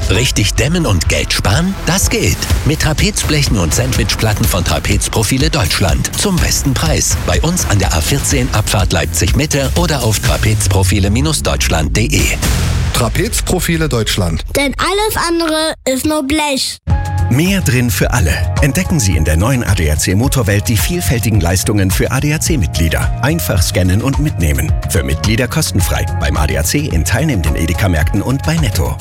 Richtig dämmen und Geld sparen? Das geht. Mit Trapezblechen und Sandwichplatten von Trapezprofile Deutschland. Zum besten Preis. Bei uns an der A14 Abfahrt Leipzig-Mitte oder auf trapezprofile-deutschland.de. Trapezprofile Deutschland. Denn alles andere ist nur Blech. Mehr drin für alle. Entdecken Sie in der neuen ADAC Motorwelt die vielfältigen Leistungen für ADAC-Mitglieder. Einfach scannen und mitnehmen. Für Mitglieder kostenfrei. Beim ADAC in teilnehmenden Edeka-Märkten und bei Netto.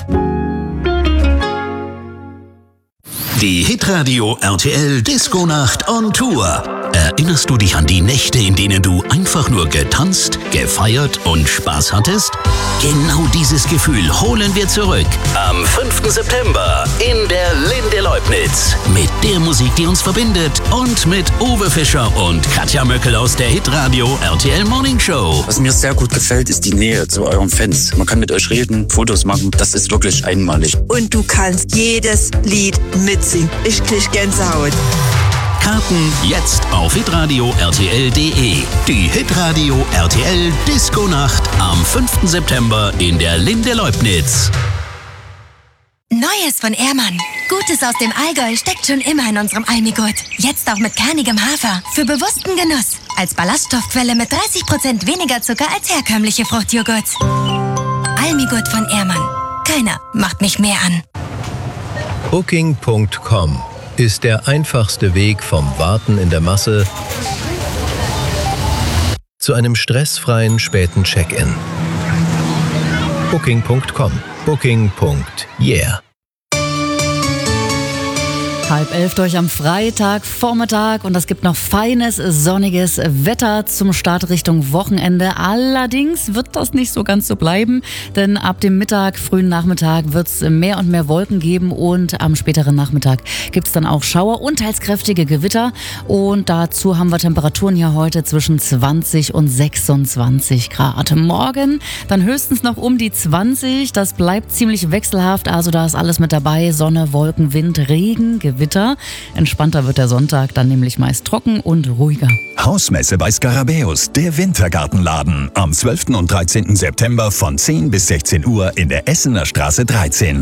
Die Hitradio RTL Disco-Nacht on Tour. Erinnerst du dich an die Nächte, in denen du einfach nur getanzt, gefeiert und Spaß hattest? Genau dieses Gefühl holen wir zurück. Am 5. September in der Linde Leubnitz. Mit der Musik, die uns verbindet und mit Uwe Fischer und Katja Möckel aus der Hitradio RTL Morning Show. Was mir sehr gut gefällt, ist die Nähe zu euren Fans. Man kann mit euch reden, Fotos machen. Das ist wirklich einmalig. Und du kannst jedes Lied mitsingen. Ich krieg Gänsehaut. Karten jetzt auf hitradio rtl.de. Die Hitradio RTL Disco-Nacht am 5. September in der Linde Leubnitz. Neues von Ehrmann. Gutes aus dem Allgäu steckt schon immer in unserem Almigurt. Jetzt auch mit kernigem Hafer. Für bewussten Genuss. Als Ballaststoffquelle mit 30% weniger Zucker als herkömmliche Fruchtjoghurts. Almigurt von Ehrmann. Keiner macht mich mehr an. Booking.com ist der einfachste Weg vom Warten in der Masse zu einem stressfreien späten Check-in. Booking.com. Booking.yeah. 10:30 durch am Freitagvormittag und es gibt noch feines, sonniges Wetter zum Start Richtung Wochenende. Allerdings wird das nicht so ganz so bleiben, denn ab dem Mittag, frühen Nachmittag wird es mehr und mehr Wolken geben und am späteren Nachmittag gibt es dann auch Schauer und teils kräftige Gewitter und dazu haben wir Temperaturen hier heute zwischen 20 und 26 Grad. Morgen dann höchstens noch um die 20, das bleibt ziemlich wechselhaft, also da ist alles mit dabei, Sonne, Wolken, Wind, Regen, Gewitter. Entspannter wird der Sonntag, dann nämlich meist trocken und ruhiger. Hausmesse bei Skarabäus, der Wintergartenladen. Am 12. und 13. September von 10 bis 16 Uhr in der Essener Straße 13.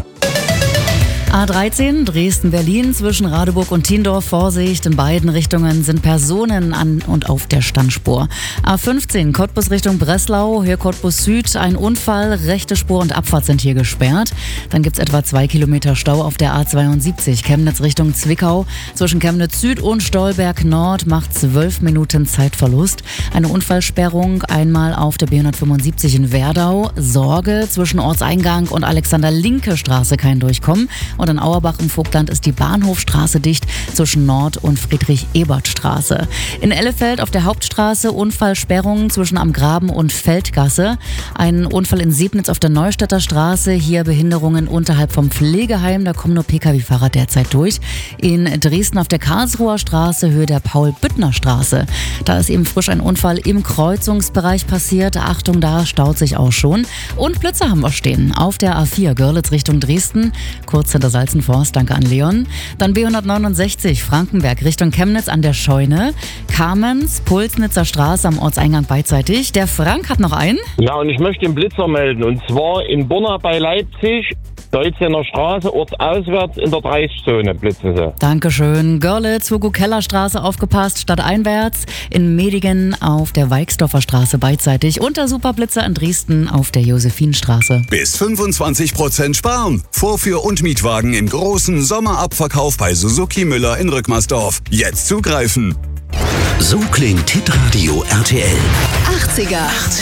A13 Dresden-Berlin zwischen Radeburg und Tiendorf. Vorsicht, in beiden Richtungen sind Personen an und auf der Standspur. A15 Cottbus Richtung Breslau, hier Cottbus Süd. Ein Unfall, rechte Spur und Abfahrt sind hier gesperrt. Dann gibt es etwa 2 Kilometer Stau auf der A72 Chemnitz Richtung Zwickau. Zwischen Chemnitz Süd und Stolberg Nord macht 12 Minuten Zeitverlust. Eine Unfallsperrung einmal auf der B175 in Werdau. Sorge, zwischen Ortseingang und Alexander-Linke-Straße kein Durchkommen. Und in Auerbach im Vogtland ist die Bahnhofstraße dicht zwischen Nord- und Friedrich-Ebert-Straße. In Ellefeld auf der Hauptstraße Unfallsperrungen zwischen Am Graben und Feldgasse. Ein Unfall in Sebnitz auf der Neustädter Straße. Hier Behinderungen unterhalb vom Pflegeheim. Da kommen nur Pkw-Fahrer derzeit durch. In Dresden auf der Karlsruher Straße, Höhe der Paul-Büttner-Straße. Da ist eben frisch ein Unfall im Kreuzungsbereich passiert. Achtung, da staut sich auch schon. Und Blitze haben wir stehen. Auf der A4 Görlitz Richtung Dresden. Kurz hinter Salzenforst, danke an Leon. Dann B169 Frankenberg Richtung Chemnitz an der Scheune. Kamenz, Pulsnitzer Straße am Ortseingang beidseitig. Der Frank hat noch einen. Ja, und ich möchte den Blitzer melden. Und zwar in Bonna bei Leipzig, 13er Straße, ortsauswärts in der 30-Zone blitzen sie. Dankeschön. Görlitz, Hugo-Keller-Straße aufgepasst, stadteinwärts. In Medigen auf der Weixdorfer Straße beidseitig. Und der Superblitzer in Dresden auf der Josephinstraße. Bis 25% sparen. Vorführ- und Mietwagen im großen Sommerabverkauf bei Suzuki Müller in Rückmersdorf. Jetzt zugreifen. So klingt Hitradio RTL. 80er.